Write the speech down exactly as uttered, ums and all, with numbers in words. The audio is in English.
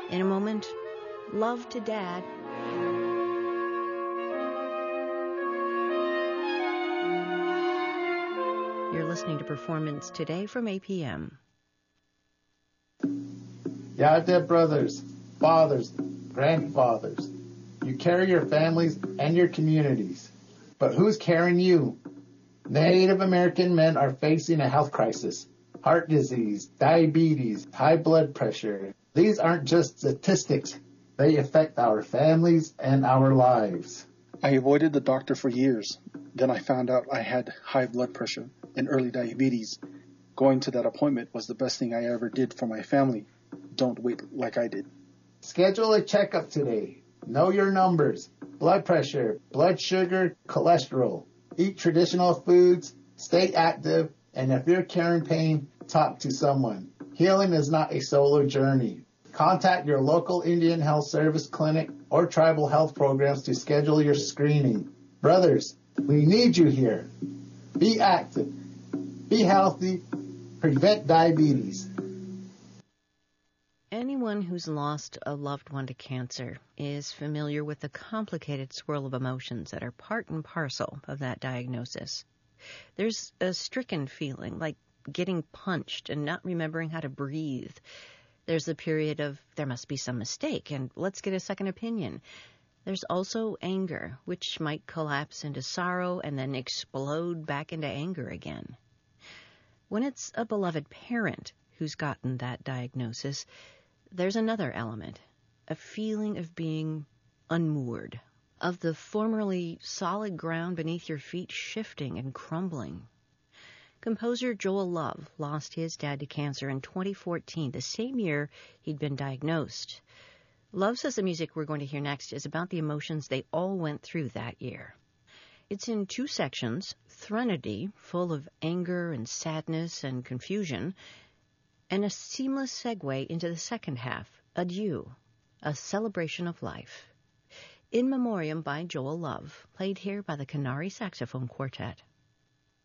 In a moment, love to Dad. You're listening to Performance Today from A P M. Yeah, dear brothers, fathers, grandfathers, you carry your families and your communities. But who's carrying you? Native American men are facing a health crisis. Heart disease, diabetes, high blood pressure. These aren't just statistics. They affect our families and our lives. I avoided the doctor for years. Then I found out I had high blood pressure and early diabetes. Going to that appointment was the best thing I ever did for my family. Don't wait like I did. Schedule a checkup today. Know your numbers. Blood pressure, blood sugar, cholesterol. Eat traditional foods. Stay active. And if you're carrying pain, talk to someone. Healing is not a solo journey. Contact your local Indian Health Service clinic or tribal health programs to schedule your screening. Brothers, we need you here. Be active. Be healthy. Prevent diabetes. Anyone who's lost a loved one to cancer is familiar with the complicated swirl of emotions that are part and parcel of that diagnosis. There's a stricken feeling, like getting punched and not remembering how to breathe. There's the period of, there must be some mistake, and let's get a second opinion. There's also anger, which might collapse into sorrow and then explode back into anger again. When it's a beloved parent who's gotten that diagnosis, there's another element, a feeling of being unmoored, of the formerly solid ground beneath your feet shifting and crumbling. Composer Joel Love lost his dad to cancer in twenty fourteen, the same year he'd been diagnosed. Love says the music we're going to hear next is about the emotions they all went through that year. It's in two sections, Threnody, full of anger and sadness and confusion, and a seamless segue into the second half, Adieu, a celebration of life. In Memoriam by Joel Love, played here by the Canary Saxophone Quartet.